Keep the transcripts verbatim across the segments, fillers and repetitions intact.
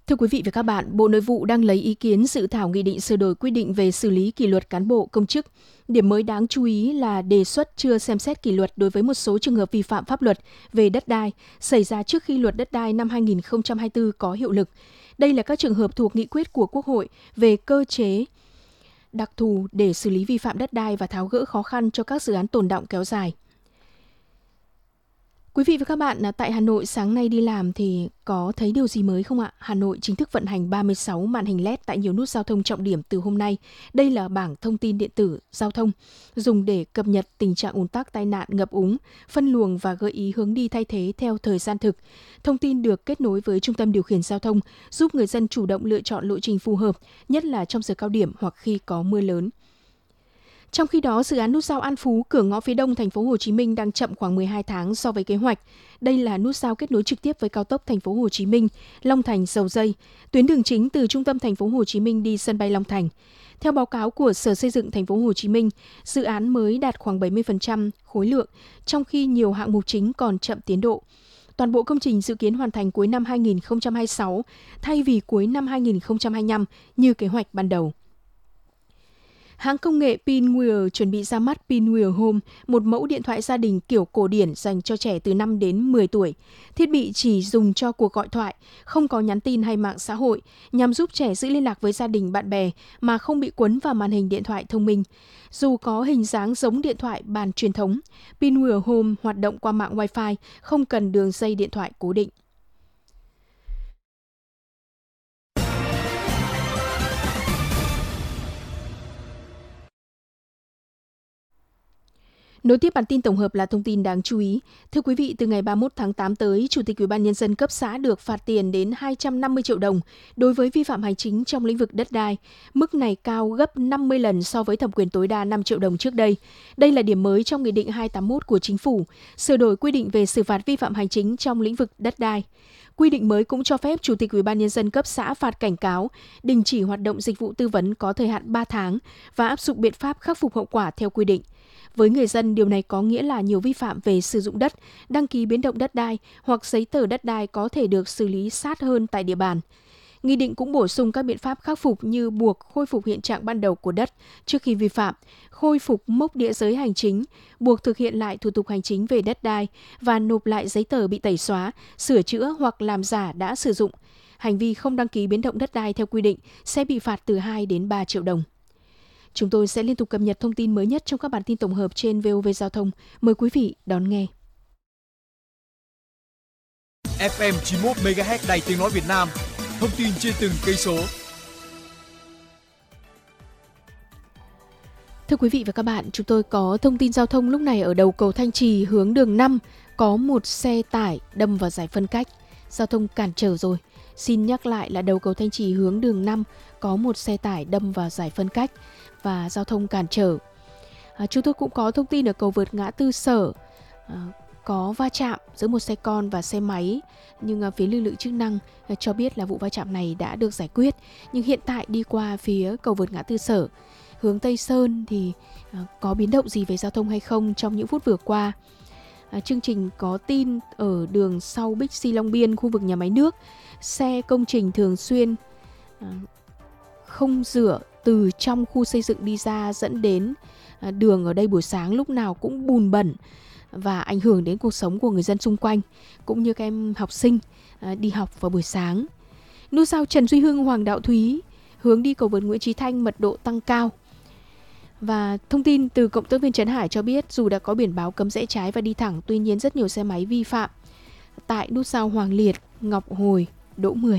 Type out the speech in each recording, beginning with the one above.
Thưa quý vị và các bạn, Bộ Nội vụ đang lấy ý kiến dự thảo nghị định sửa đổi quy định về xử lý kỷ luật cán bộ công chức. Điểm mới đáng chú ý là đề xuất chưa xem xét kỷ luật đối với một số trường hợp vi phạm pháp luật về đất đai xảy ra trước khi luật đất đai năm hai nghìn không trăm hai mươi tư có hiệu lực. Đây là các trường hợp thuộc nghị quyết của Quốc hội về cơ chế đặc thù để xử lý vi phạm đất đai và tháo gỡ khó khăn cho các dự án tồn đọng kéo dài. Quý vị và các bạn, tại Hà Nội sáng nay đi làm thì có thấy điều gì mới không ạ? Hà Nội chính thức vận hành ba mươi sáu màn hình led tại nhiều nút giao thông trọng điểm từ hôm nay. Đây là bảng thông tin điện tử giao thông, dùng để cập nhật tình trạng ùn tắc, tai nạn, ngập úng, phân luồng và gợi ý hướng đi thay thế theo thời gian thực. Thông tin được kết nối với trung tâm điều khiển giao thông, giúp người dân chủ động lựa chọn lộ trình phù hợp, nhất là trong giờ cao điểm hoặc khi có mưa lớn. Trong khi đó, dự án nút giao An Phú, cửa ngõ phía đông thành phố Hồ Chí Minh đang chậm khoảng mười hai tháng so với kế hoạch. Đây là nút giao kết nối trực tiếp với cao tốc thành phố Hồ Chí Minh, Long Thành, Dầu Giây, tuyến đường chính từ trung tâm thành phố Hồ Chí Minh đi sân bay Long Thành. Theo báo cáo của Sở Xây dựng thành phố Hồ Chí Minh, dự án mới đạt khoảng bảy mươi phần trăm khối lượng, trong khi nhiều hạng mục chính còn chậm tiến độ. Toàn bộ công trình dự kiến hoàn thành cuối năm hai nghìn không trăm hai mươi sáu, thay vì cuối năm hai nghìn không trăm hai mươi lăm như kế hoạch ban đầu. Hãng công nghệ Pinwheel chuẩn bị ra mắt Pinwheel Home, một mẫu điện thoại gia đình kiểu cổ điển dành cho trẻ từ năm đến mười tuổi. Thiết bị chỉ dùng cho cuộc gọi thoại, không có nhắn tin hay mạng xã hội, nhằm giúp trẻ giữ liên lạc với gia đình bạn bè mà không bị quấn vào màn hình điện thoại thông minh. Dù có hình dáng giống điện thoại bàn truyền thống, Pinwheel Home hoạt động qua mạng Wi-Fi, không cần đường dây điện thoại cố định. Nối tiếp bản tin tổng hợp là thông tin đáng chú ý. Thưa quý vị, từ ngày ba mươi mốt tháng tám tới, Chủ tịch Ủy ban Nhân dân cấp xã được phạt tiền đến hai trăm năm mươi triệu đồng đối với vi phạm hành chính trong lĩnh vực đất đai. Mức này cao gấp năm mươi lần so với thẩm quyền tối đa năm triệu đồng trước đây. Đây là điểm mới trong Nghị định hai trăm tám mươi mốt của Chính phủ, sửa đổi quy định về xử phạt vi phạm hành chính trong lĩnh vực đất đai. Quy định mới cũng cho phép Chủ tịch Ủy ban Nhân dân cấp xã phạt cảnh cáo, đình chỉ hoạt động dịch vụ tư vấn có thời hạn ba tháng và áp dụng biện pháp khắc phục hậu quả theo quy định. Với người dân, điều này có nghĩa là nhiều vi phạm về sử dụng đất, đăng ký biến động đất đai hoặc giấy tờ đất đai có thể được xử lý sát hơn tại địa bàn. Nghị định cũng bổ sung các biện pháp khắc phục như buộc khôi phục hiện trạng ban đầu của đất trước khi vi phạm, khôi phục mốc địa giới hành chính, buộc thực hiện lại thủ tục hành chính về đất đai và nộp lại giấy tờ bị tẩy xóa, sửa chữa hoặc làm giả đã sử dụng. Hành vi không đăng ký biến động đất đai theo quy định sẽ bị phạt từ hai đến ba triệu đồng. Chúng tôi sẽ liên tục cập nhật thông tin mới nhất trong các bản tin tổng hợp trên vê o vê Giao thông. Mời quý vị đón nghe. ép em chín mươi mốt mê ga héc Đài Tiếng nói Việt Nam. Thông tin trên từng cây số. Thưa quý vị và các bạn, chúng tôi có thông tin giao thông lúc này ở đầu cầu Thanh Trì hướng đường năm có một xe tải đâm vào giải phân cách. Giao thông cản trở rồi. Xin nhắc lại là đầu cầu Thanh Trì hướng đường năm có một xe tải đâm vào giải phân cách và giao thông cản trở. À, chúng tôi cũng có thông tin ở cầu vượt ngã tư Sở à, có va chạm giữa một xe con và xe máy, nhưng à, phía lực lượng chức năng à, cho biết là vụ va chạm này đã được giải quyết. Nhưng hiện tại đi qua phía cầu vượt ngã tư Sở hướng Tây Sơn thì à, có biến động gì về giao thông hay không trong những phút vừa qua? À, chương trình có tin ở đường sau Bixi Long Biên, khu vực nhà máy nước, xe công trình thường xuyên à, không rửa từ trong khu xây dựng đi ra, dẫn đến à, đường ở đây buổi sáng lúc nào cũng bùn bẩn và ảnh hưởng đến cuộc sống của người dân xung quanh cũng như các em học sinh à, đi học vào buổi sáng. Nút giao Trần Duy Hưng, Hoàng Đạo Thúy hướng đi cầu vượt Nguyễn Chí Thanh mật độ tăng cao. Và thông tin từ cộng tác viên Trấn Hải cho biết dù đã có biển báo cấm rẽ trái và đi thẳng, tuy nhiên rất nhiều xe máy vi phạm tại nút giao Hoàng Liệt, Ngọc Hồi, Đỗ Mười.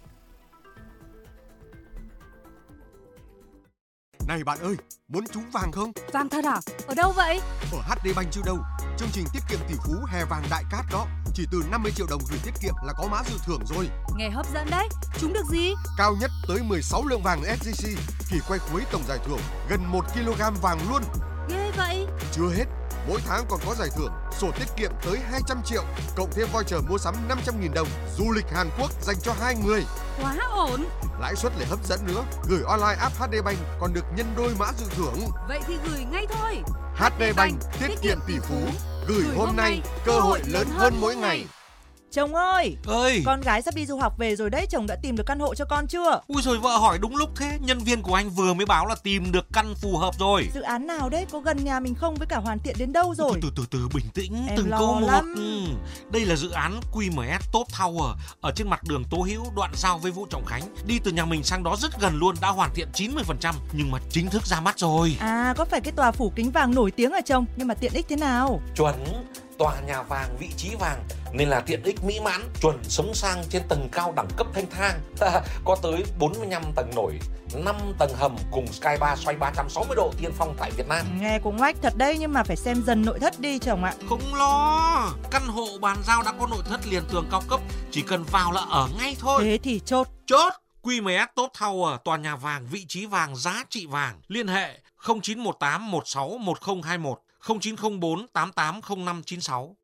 Này bạn ơi, muốn trúng vàng không? Vàng thật à? Ở đâu vậy? Ở hát đê Bank chứ đâu. Chương trình tiết kiệm tỷ phú hè vàng đại cát đó. Chỉ từ năm mươi triệu đồng gửi tiết kiệm là có mã dự thưởng rồi. Nghe hấp dẫn đấy. Trúng được gì? Cao nhất tới mười sáu lượng vàng ét gi xê. Kỳ quay cuối tổng giải thưởng gần một ki lô gam vàng luôn. Ghê vậy. Chưa hết, mỗi tháng còn có giải thưởng sổ tiết kiệm tới hai trăm triệu, cộng thêm voucher mua sắm năm trăm nghìn đồng, du lịch Hàn Quốc dành cho hai người. Quá ổn. Lãi suất lại hấp dẫn nữa, gửi online app hát đê Bank còn được nhân đôi mã dự thưởng. Vậy thì gửi ngay thôi. hát đê Bank, tiết kiệm tỷ phú, gửi hôm nay, cơ hội lớn hơn mỗi ngày. Chồng ơi, ơi, con gái sắp đi du học về rồi đấy, chồng đã tìm được căn hộ cho con chưa? ui rồi vợ hỏi đúng lúc thế, nhân viên của anh vừa mới báo là tìm được căn phù hợp rồi. Dự án nào đấy, có gần nhà mình không, với cả hoàn thiện đến đâu rồi? Từ từ từ, từ bình tĩnh, Em từng lo câu một. lắm. Ừ. Đây là dự án quy em ét Top Tower ở trên mặt đường Tố Hữu, đoạn giao với Vũ Trọng Khánh. Đi từ nhà mình sang đó rất gần luôn, đã hoàn thiện chín mươi phần trăm nhưng mà chính thức ra mắt rồi. À, có phải cái tòa phủ kính vàng nổi tiếng ở chồng, nhưng mà tiện ích thế nào? Chuẩn, tòa nhà vàng, vị trí vàng nên là tiện ích mỹ mãn, chuẩn sống sang trên tầng cao đẳng cấp thanh thang. Có tới bốn mươi lăm tầng nổi, năm tầng hầm cùng sky bar xoay ba trăm sáu mươi độ tiên phong tại Việt Nam. Nghe cũng oách thật đấy, nhưng mà phải xem dần nội thất đi chồng ạ. Không lo, căn hộ bàn giao đã có nội thất liền tường cao cấp, chỉ cần vào là ở ngay thôi. Thế thì chốt. Chốt. quy em ét Top Tower, tòa nhà vàng, vị trí vàng, giá trị vàng. Liên hệ không chín một tám một sáu một không hai một, không chín không bốn tám tám không năm chín sáu.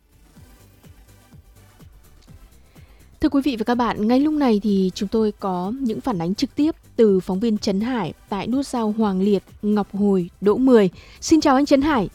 Thưa quý vị và các bạn, ngay lúc này thì chúng tôi có những phản ánh trực tiếp từ phóng viên Trấn Hải tại nút giao Hoàng Liệt, Ngọc Hồi, Đỗ mười. Xin chào anh Trấn Hải.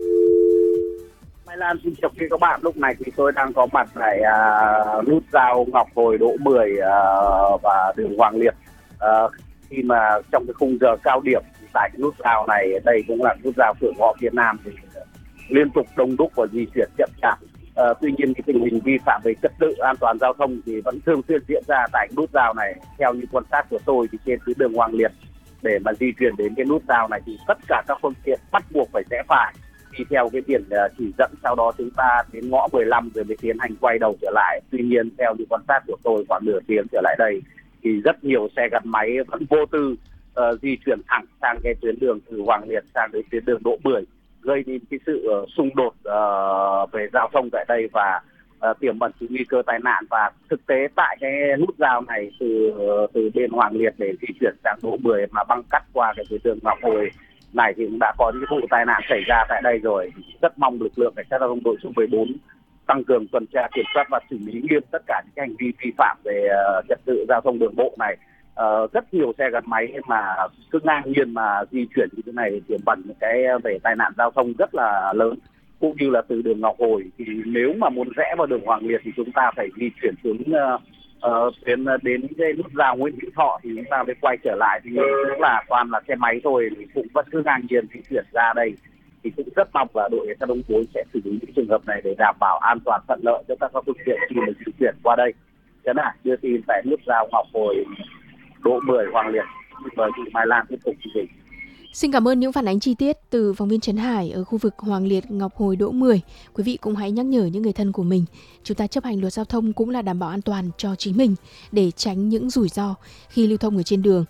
Mai Lan xin chào các bạn. Lúc này thì tôi đang có mặt tại uh, nút giao Ngọc Hồi, Đỗ mười uh, và đường Hoàng Liệt. Uh, khi mà trong cái khung giờ cao điểm tại cái nút giao này, đây cũng là nút giao cửa ngõ phía Nam, thì liên tục đông đúc và di chuyển chậm chạp. Uh, tuy nhiên cái tình hình vi phạm về trật tự an toàn giao thông thì vẫn thường xuyên diễn ra tại nút giao này. Theo như quan sát của tôi thì trên tuyến đường Hoàng Liệt, để mà di chuyển đến cái nút giao này thì tất cả các phương tiện bắt buộc phải rẽ phải đi theo cái biển chỉ dẫn, sau đó chúng ta đến ngõ mười lăm rồi mới tiến hành quay đầu trở lại. Tuy nhiên theo như quan sát của tôi, khoảng nửa tiếng trở lại đây thì rất nhiều xe gắn máy vẫn vô tư uh, di chuyển thẳng sang cái tuyến đường từ Hoàng Liệt sang đến tuyến đường Đỗ mười, gây nên cái sự uh, xung đột uh, về giao thông tại đây và uh, tiềm ẩn cái nguy cơ tai nạn. Và thực tế tại cái nút giao này, từ uh, từ bên Hoàng Liệt để di chuyển sang Đỗ mười mà băng cắt qua cái tuyến đường Ngọc Hồi này thì cũng đã có những vụ tai nạn xảy ra tại đây rồi. Rất mong lực lượng cảnh sát giao thông đội số mười bốn tăng cường tuần tra kiểm soát và xử lý nghiêm tất cả những hành vi vi phạm về uh, trật tự giao thông đường bộ này. Uh, rất nhiều xe gắn máy mà cứ ngang nhiên mà di chuyển như thế này tiềm ẩn những cái về tai nạn giao thông rất là lớn. Cũng như là từ đường Ngọc Hồi thì nếu mà muốn rẽ vào đường Hoàng Liệt thì chúng ta phải di chuyển xuống uh, uh, đến đến cái nút giao Nguyễn Hữu Thọ thì chúng ta mới quay trở lại, thì cũng là toàn là xe máy thôi, thì cũng vẫn cứ ngang nhiên di chuyển ra đây. Thì cũng rất mong là đội cảnh sát giao thông sẽ xử lý những trường hợp này để đảm bảo an toàn thuận lợi cho các phương tiện khi mà di chuyển qua đây. Thế nào đưa tin tại nút giao Ngọc Hồi, Đỗ mười, Hoàng Liệt. Mời chị Mai Lan tiếp tục chương trình. Xin cảm ơn những phản ánh chi tiết từ phóng viên Trấn Hải ở khu vực Hoàng Liệt, Ngọc Hồi, Đỗ mười. Quý vị cũng hãy nhắc nhở những người thân của mình, chúng ta chấp hành luật giao thông cũng là đảm bảo an toàn cho chính mình để tránh những rủi ro khi lưu thông ở trên đường.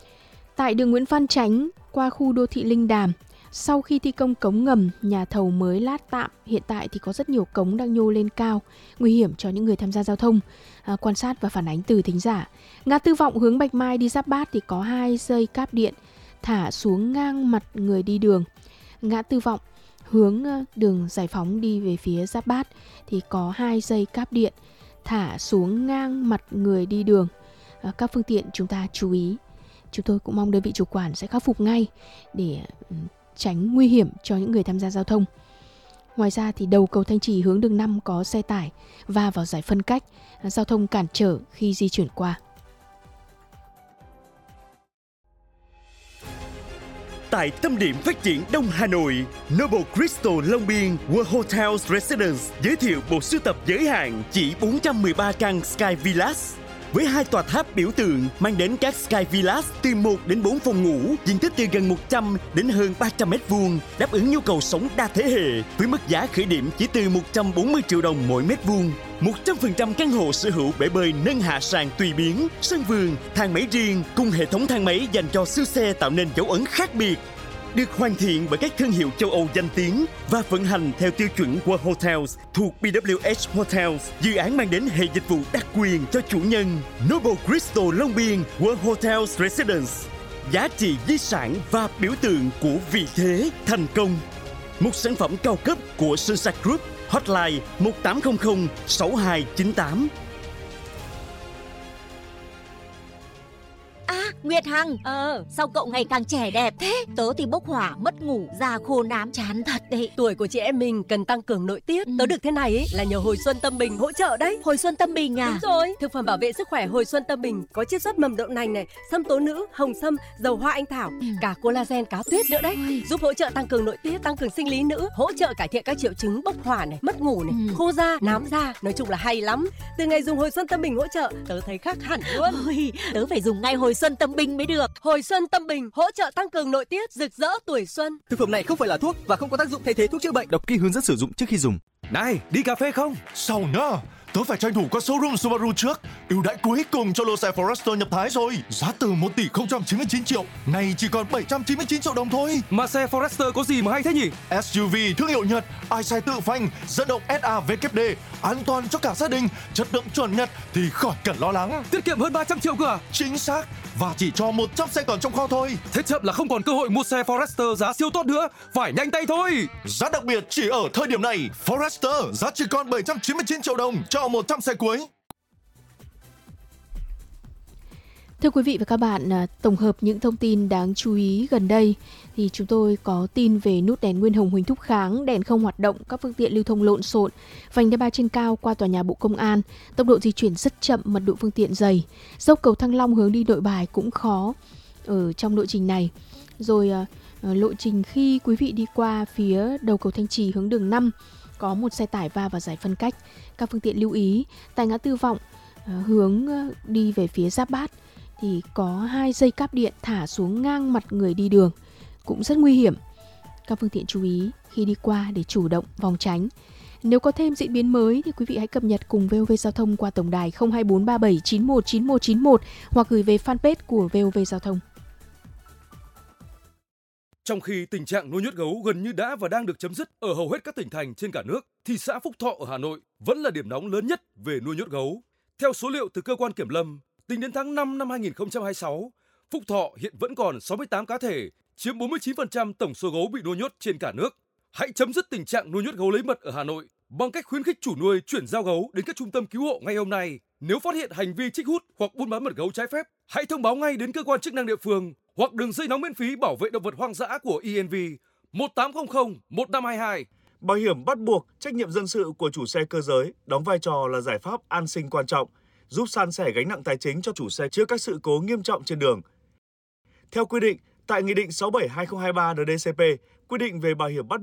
Tại đường Nguyễn Văn Chánh qua khu đô thị Linh Đàm, sau khi thi công cống ngầm, nhà thầu mới lát tạm, hiện tại thì có rất nhiều cống đang nhô lên cao, nguy hiểm cho những người tham gia giao thông. À, quan sát và phản ánh từ thính giả. Ngã tư Vọng hướng Bạch Mai đi Giáp Bát thì có hai dây cáp điện thả xuống ngang mặt người đi đường. Ngã tư Vọng hướng đường Giải Phóng đi về phía Giáp Bát thì có hai dây cáp điện thả xuống ngang mặt người đi đường. À, các phương tiện chúng ta chú ý. Chúng tôi cũng mong đơn vị chủ quản sẽ khắc phục ngay để tránh nguy hiểm cho những người tham gia giao thông. Ngoài ra thì đầu cầu Thanh Trì hướng đường năm có xe tải va vào giải phân cách, giao thông cản trở khi di chuyển qua. Tại tâm điểm phát triển Đông Hà Nội, Noble Crystal Long Biên World Hotels Residence giới thiệu bộ sưu tập giới hạn chỉ bốn trăm mười ba căn Sky Villas. Với hai tòa tháp biểu tượng mang đến các Sky Villas từ một đến bốn phòng ngủ, diện tích từ gần một trăm đến hơn ba trăm mét vuông, đáp ứng nhu cầu sống đa thế hệ với mức giá khởi điểm chỉ từ một trăm bốn mươi triệu đồng mỗi mét vuông. một trăm phần trăm căn hộ sở hữu bể bơi nâng hạ sàn tùy biến, sân vườn, thang máy riêng cùng hệ thống thang máy dành cho siêu xe tạo nên dấu ấn khác biệt. Được hoàn thiện bởi các thương hiệu châu Âu danh tiếng và vận hành theo tiêu chuẩn World Hotels thuộc bê vê hát Hotels, dự án mang đến hệ dịch vụ đặc quyền cho chủ nhân. Noble Crystal Long Biên World Hotels Residence, giá trị di sản và biểu tượng của vị thế thành công. Một sản phẩm cao cấp của Sunsac Group. Hotline một tám không không sáu hai chín tám. Nguyệt Hằng. Ờ, sao cậu ngày càng trẻ đẹp thế? Tớ thì bốc hỏa, mất ngủ, da khô nám, chán thật đấy. Tuổi của chị em mình cần tăng cường nội tiết. Ừ. Tớ được thế này ấy là nhờ Hồi Xuân Tâm Bình hỗ trợ đấy. Hồi Xuân Tâm Bình à? Đúng rồi. Thực phẩm bảo vệ sức khỏe Hồi Xuân Tâm Bình có chiết xuất mầm đậu nành này, sâm tố nữ, hồng sâm, dầu hoa anh thảo, ừ. cả collagen cá tuyết nữa đấy. Ôi. Giúp hỗ trợ tăng cường nội tiết, tăng cường sinh lý nữ, hỗ trợ cải thiện các triệu chứng bốc hỏa này, mất ngủ này, ừ. khô da, nám da, nói chung là hay lắm. Từ ngày dùng Hồi Xuân Tâm Bình hỗ trợ, tớ thấy khác hẳn luôn. Ôi, tớ phải dùng ngay Hồi Xuân Tâm Bình mới được. Hồi Xuân Tâm Bình hỗ trợ tăng cường nội tiết, rực rỡ tuổi xuân. Thực phẩm này không phải là thuốc và không có tác dụng thay thế thuốc chữa bệnh. Đọc kỹ hướng dẫn sử dụng trước khi dùng. Này, đi cà phê không? Sao nhá? Tớ phải tranh thủ qua showroom Subaru trước. Ưu đãi cuối cùng cho lô xe Forester nhập Thái rồi. Giá từ một tỷ không trăm chín mươi chín triệu, nay chỉ còn bảy trăm chín mươi chín triệu đồng thôi. Mà xe Forester có gì mà hay thế nhỉ? ét u vê thương hiệu Nhật, ai xài tự phanh, dẫn động ét a vê kép đê, an toàn cho cả gia đình, chất lượng chuẩn Nhật thì khỏi cần lo lắng. Tiết kiệm hơn ba trăm triệu cơ à? Chính xác. Và chỉ cho một trăm xe còn trong kho thôi. Thế chậm là không còn cơ hội mua xe Forester giá siêu tốt nữa. Phải nhanh tay thôi. Giá đặc biệt chỉ ở thời điểm này. Forester giá chỉ còn bảy trăm chín mươi chín triệu đồng cho một trăm xe cuối. Thưa quý vị và các bạn, tổng hợp những thông tin đáng chú ý gần đây thì chúng tôi có tin về nút đèn Nguyên Hồng Huỳnh Thúc Kháng, đèn không hoạt động, các phương tiện lưu thông lộn xộn, vành đai ba trên cao qua tòa nhà Bộ Công an, tốc độ di chuyển rất chậm, mật độ phương tiện dày. Dốc cầu Thăng Long hướng đi Nội Bài cũng khó ở trong lộ trình này. Rồi lộ trình khi quý vị đi qua phía đầu cầu Thanh Trì hướng đường năm, có một xe tải va vào giải phân cách. Các phương tiện lưu ý, tại ngã tư Vọng hướng đi về phía Giáp Bát thì có hai dây cáp điện thả xuống ngang mặt người đi đường, cũng rất nguy hiểm. Các phương tiện chú ý khi đi qua để chủ động phòng tránh. Nếu có thêm diễn biến mới thì quý vị hãy cập nhật cùng vê o vê Giao thông qua tổng đài không hai bốn ba bảy chín một chín một chín một hoặc gửi về fanpage của vê o vê Giao thông. Trong khi tình trạng nuôi nhốt gấu gần như đã và đang được chấm dứt ở hầu hết các tỉnh thành trên cả nước, thì xã Phúc Thọ ở Hà Nội vẫn là điểm nóng lớn nhất về nuôi nhốt gấu. Theo số liệu từ cơ quan kiểm lâm, tính đến tháng năm năm hai nghìn không trăm hai mươi sáu, Phúc Thọ hiện vẫn còn sáu mươi tám cá thể, chiếm bốn mươi chín phần trăm tổng số gấu bị nuôi nhốt trên cả nước. Hãy chấm dứt tình trạng nuôi nhốt gấu lấy mật ở Hà Nội bằng cách khuyến khích chủ nuôi chuyển giao gấu đến các trung tâm cứu hộ ngay hôm nay. Nếu phát hiện hành vi trích hút hoặc buôn bán mật gấu trái phép, hãy thông báo ngay đến cơ quan chức năng địa phương hoặc đường dây nóng miễn phí bảo vệ động vật hoang dã của e en vê một tám không không một năm hai hai. Bảo hiểm bắt buộc, trách nhiệm dân sự của chủ xe cơ giới đóng vai trò là giải pháp an sinh quan trọng, giúp san sẻ gánh nặng tài chính cho chủ xe trước các sự cố nghiêm trọng trên đường. Theo quy định tại Nghị định sáu bảy hai không hai ba en đê cê pê, quy định về bảo hiểm bắt